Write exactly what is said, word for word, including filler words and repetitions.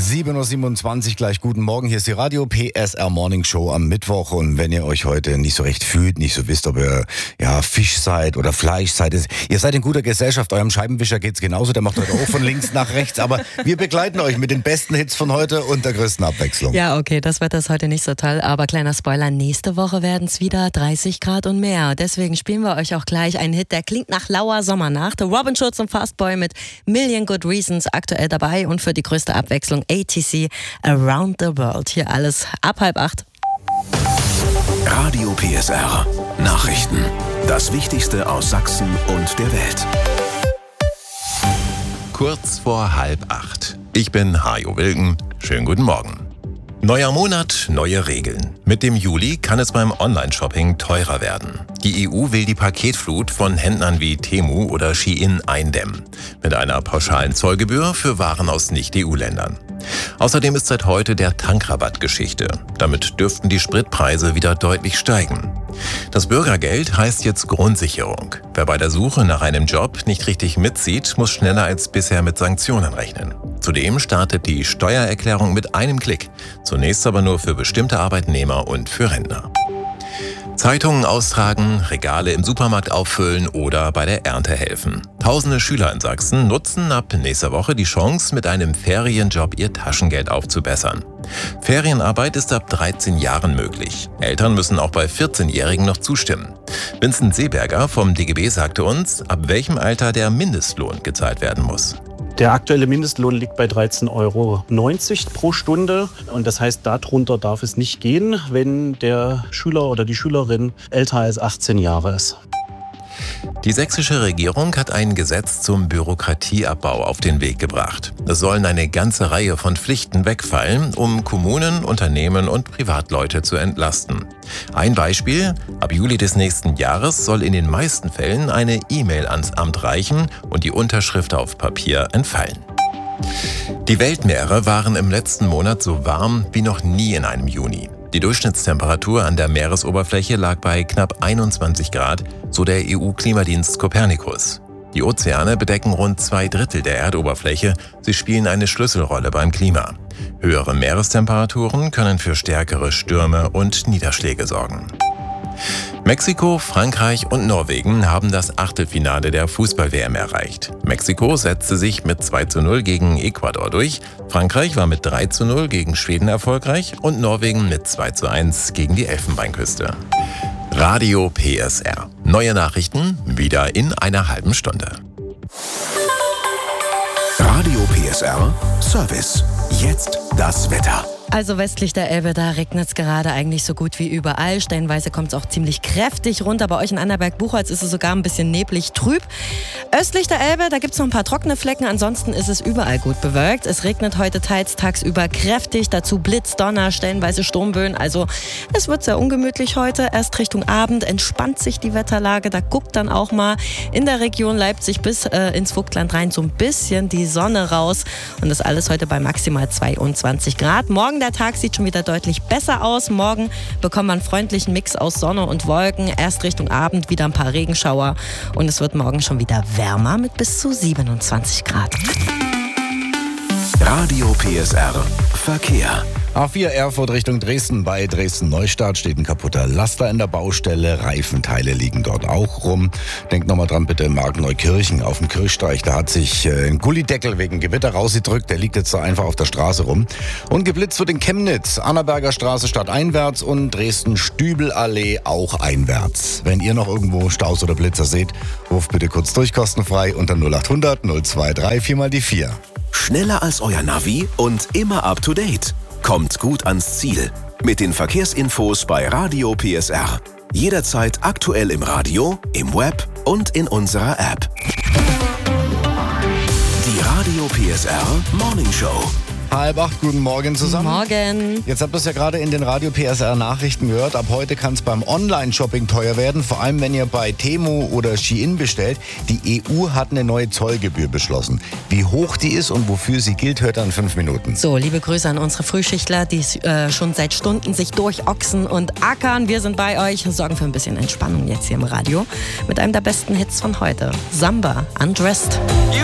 sieben Uhr siebenundzwanzig gleich guten Morgen. Hier ist die Radio P S R Morning Show am Mittwoch. Und wenn ihr euch heute nicht so recht fühlt, nicht so wisst, ob ihr ja Fisch seid oder Fleisch seid, ist, ihr seid in guter Gesellschaft. Eurem Scheibenwischer geht's genauso. Der macht heute auch von links nach rechts. Aber wir begleiten euch mit den besten Hits von heute und der größten Abwechslung. Ja, okay, das Wetter ist heute nicht so toll. Aber kleiner Spoiler, nächste Woche werden es wieder dreißig Grad und mehr. Deswegen spielen wir euch auch gleich einen Hit, der klingt nach lauer Sommernacht. Robin Schulz und Fastboy mit Million Good Reasons aktuell dabei. Und für die größte Abwechslung A T C Around the World. Hier alles ab halb acht. Radio P S R. Nachrichten. Das Wichtigste aus Sachsen und der Welt. Kurz vor halb acht. Ich bin Hajo Wilken. Schönen guten Morgen. Neuer Monat, neue Regeln. Mit dem Juli kann es beim Online-Shopping teurer werden. Die E U will die Paketflut von Händlern wie Temu oder Shein eindämmen. Mit einer pauschalen Zollgebühr für Waren aus Nicht-E U-Ländern. Außerdem ist seit heute der Tankrabatt Geschichte. Damit dürften die Spritpreise wieder deutlich steigen. Das Bürgergeld heißt jetzt Grundsicherung. Wer bei der Suche nach einem Job nicht richtig mitzieht, muss schneller als bisher mit Sanktionen rechnen. Zudem startet die Steuererklärung mit einem Klick. Zunächst aber nur für bestimmte Arbeitnehmer und für Rentner. Zeitungen austragen, Regale im Supermarkt auffüllen oder bei der Ernte helfen. Tausende Schüler in Sachsen nutzen ab nächster Woche die Chance, mit einem Ferienjob ihr Taschengeld aufzubessern. Ferienarbeit ist ab dreizehn Jahren möglich. Eltern müssen auch bei vierzehnjährigen noch zustimmen. Vincent Seeberger vom D G B sagte uns, ab welchem Alter der Mindestlohn gezahlt werden muss. Der aktuelle Mindestlohn liegt bei dreizehn Euro neunzig pro Stunde. Und das heißt, darunter darf es nicht gehen, wenn der Schüler oder die Schülerin älter als achtzehn Jahre ist. Die sächsische Regierung hat ein Gesetz zum Bürokratieabbau auf den Weg gebracht. Es sollen eine ganze Reihe von Pflichten wegfallen, um Kommunen, Unternehmen und Privatleute zu entlasten. Ein Beispiel: Ab Juli des nächsten Jahres soll in den meisten Fällen eine E-Mail ans Amt reichen und die Unterschrift auf Papier entfallen. Die Weltmeere waren im letzten Monat so warm wie noch nie in einem Juni. Die Durchschnittstemperatur an der Meeresoberfläche lag bei knapp einundzwanzig Grad, so der E U-Klimadienst Copernicus. Die Ozeane bedecken rund zwei Drittel der Erdoberfläche. Sie spielen eine Schlüsselrolle beim Klima. Höhere Meerestemperaturen können für stärkere Stürme und Niederschläge sorgen. Mexiko, Frankreich und Norwegen haben das Achtelfinale der Fußball-W M erreicht. Mexiko setzte sich mit zwei zu null gegen Ecuador durch, Frankreich war mit drei zu null gegen Schweden erfolgreich und Norwegen mit zwei zu eins gegen die Elfenbeinküste. Radio P S R. Neue Nachrichten wieder in einer halben Stunde. Radio P S R Service. Jetzt das Wetter. Also westlich der Elbe, da regnet es gerade eigentlich so gut wie überall. Stellenweise kommt es auch ziemlich kräftig runter. Bei euch in Annaberg-Buchholz ist es sogar ein bisschen neblig trüb. Östlich der Elbe, da gibt es noch ein paar trockene Flecken. Ansonsten ist es überall gut bewölkt. Es regnet heute teils tagsüber kräftig. Dazu Blitz, Donner, stellenweise Sturmböen. Also es wird sehr ungemütlich heute. Erst Richtung Abend entspannt sich die Wetterlage. Da guckt dann auch mal in der Region Leipzig bis äh, ins Vogtland rein so ein bisschen die Sonne raus. Und das alles heute bei maximal zweiundzwanzig Grad. Morgen der Tag sieht schon wieder deutlich besser aus. Morgen bekommt man einen freundlichen Mix aus Sonne und Wolken. Erst Richtung Abend wieder ein paar Regenschauer. Und es wird morgen schon wieder wärmer mit bis zu siebenundzwanzig Grad. Radio P S R Verkehr. A vier Erfurt Richtung Dresden. Bei Dresden-Neustadt steht ein kaputter Laster in der Baustelle. Reifenteile liegen dort auch rum. Denkt nochmal dran, bitte in Markneukirchen auf dem Kirchsteig. Da hat sich ein Gullideckel wegen Gewitter rausgedrückt. Der liegt jetzt da einfach auf der Straße rum. Und geblitzt wird in Chemnitz. Annaberger Straße stadteinwärts und Dresden-Stübelallee auch einwärts. Wenn ihr noch irgendwo Staus oder Blitzer seht, ruft bitte kurz durch, kostenfrei unter null acht hundert null zwei drei vier mal die vier. Schneller als euer Navi und immer up to date. Kommt gut ans Ziel mit den Verkehrsinfos bei Radio P S R. Jederzeit aktuell im Radio, im Web und in unserer App. Die Radio P S R Morning Show. Halb acht, guten Morgen zusammen. Morgen. Jetzt habt ihr es ja gerade in den Radio P S R Nachrichten gehört. Ab heute kann es beim Online-Shopping teuer werden, vor allem wenn ihr bei Temu oder Shein bestellt. Die E U hat eine neue Zollgebühr beschlossen. Wie hoch die ist und wofür sie gilt, hört ihr in fünf Minuten. So, liebe Grüße an unsere Frühschichtler, die äh, schon seit Stunden sich durchochsen und ackern. Wir sind bei euch und sorgen für ein bisschen Entspannung jetzt hier im Radio mit einem der besten Hits von heute. Samba, Undressed.